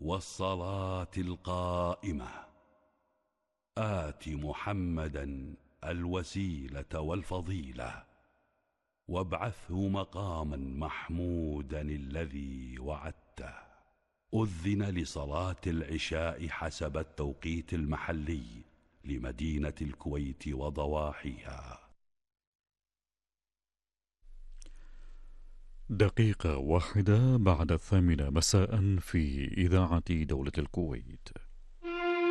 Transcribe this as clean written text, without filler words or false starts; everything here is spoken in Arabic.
والصلاة القائمة آت محمدا الوسيلة والفضيلة وابعثه مقاما محمودا الذي وعدته. أذن لصلاة العشاء حسب التوقيت المحلي لمدينة الكويت وضواحيها. دقيقة واحدة بعد 8 مساء في إذاعة دولة الكويت.